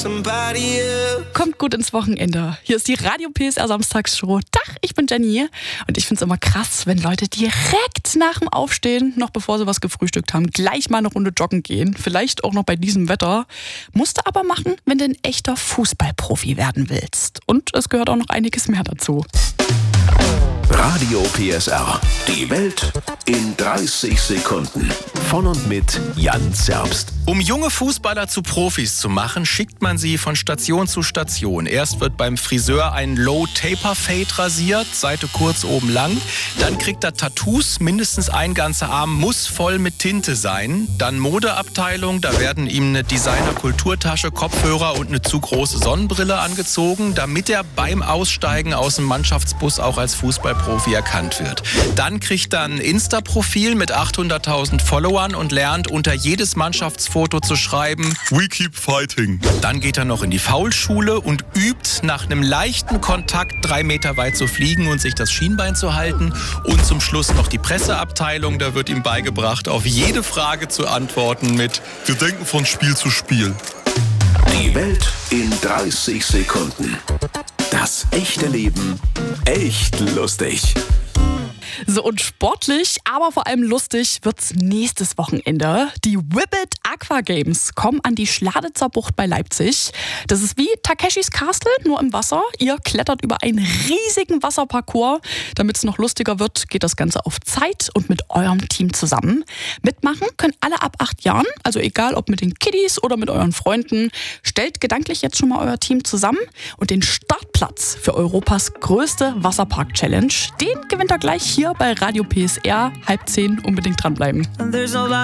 Kommt gut ins Wochenende. Hier ist die Radio PSR Samstagsshow. Tag, ich bin Jenny und ich find's immer krass, wenn Leute direkt nach dem Aufstehen, noch bevor sie was gefrühstückt haben, gleich mal eine Runde joggen gehen. Vielleicht auch noch bei diesem Wetter. Musst du aber machen, wenn du ein echter Fußballprofi werden willst. Und es gehört auch noch einiges mehr dazu. Radio PSR. Die Welt in 30 Sekunden. Von und mit Jan Zerbst. Um junge Fußballer zu Profis zu machen, schickt man sie von Station zu Station. Erst wird beim Friseur ein Low-Taper-Fade rasiert, Seite kurz, oben lang. Dann kriegt er Tattoos, mindestens ein ganzer Arm muss voll mit Tinte sein. Dann Modeabteilung, da werden ihm eine Designer-Kulturtasche, Kopfhörer und eine zu große Sonnenbrille angezogen, damit er beim Aussteigen aus dem Mannschaftsbus auch als Fußballprofi erkannt wird. Dann kriegt er ein Insta-Profil mit 800.000 Followern und lernt unter jedes Mannschaftsfoto zu schreiben "We keep fighting". Dann geht er noch in die Foulschule und übt, nach einem leichten Kontakt 3 Meter weit zu fliegen und sich das Schienbein zu halten. Und zum Schluss noch die Presseabteilung, da wird ihm beigebracht, auf jede Frage zu antworten mit "Wir denken von Spiel zu Spiel". Die Welt in 30 Sekunden. Das echte Leben echt lustig. So, und sportlich, aber vor allem lustig wird's nächstes Wochenende. Die Whippet Aqua Games kommen an die Schladitzer Bucht bei Leipzig. Das ist wie Takeshis Castle, nur im Wasser. Ihr klettert über einen riesigen Wasserparcours. Damit es noch lustiger wird, geht das Ganze auf Zeit und mit eurem Team zusammen. Mitmachen können alle ab 8 Jahren, also egal ob mit den Kiddies oder mit euren Freunden. Stellt gedanklich jetzt schon mal euer Team zusammen und den Startplatz für Europas größte Wasserpark-Challenge, den gewinnt ihr gleich hier bei Radio PSR 9:30. Unbedingt dranbleiben.